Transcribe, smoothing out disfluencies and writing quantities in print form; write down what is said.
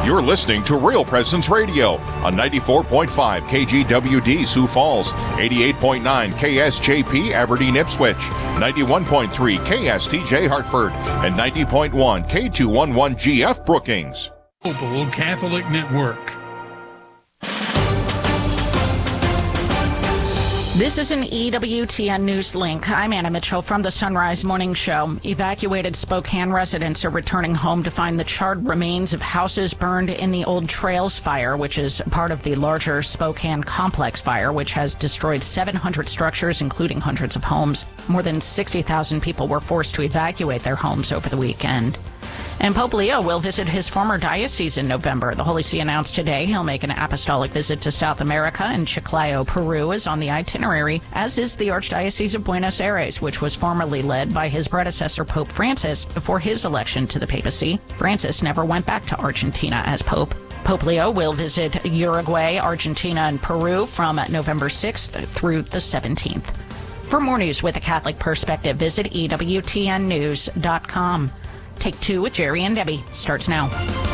You're listening to Real Presence Radio on 94.5 KGWD Sioux Falls, 88.9 KSJP Aberdeen Ipswich, 91.3 KSTJ Hartford, and 90.1 K211 GF Brookings. Global Catholic Network. This is an EWTN News Link. I'm Anna Mitchell from the Sunrise Morning Show. Evacuated Spokane residents are returning home to find the charred remains of houses burned in the Old Trails fire, which is part of the larger Spokane Complex fire, which has destroyed 700 structures, including hundreds of homes. More than 60,000 people were forced to evacuate their homes over the weekend. And Pope Leo will visit his former diocese in November. The Holy See announced today he'll make an apostolic visit to South America, and Chiclayo, Peru is on the itinerary, as is the Archdiocese of Buenos Aires, which was formerly led by his predecessor, Pope Francis, before his election to the papacy. Francis never went back to Argentina as Pope. Pope Leo will visit Uruguay, Argentina, and Peru from November 6th through the 17th. For more news with a Catholic perspective, visit EWTNnews.com. Take Two with Jerry and Debbie starts now.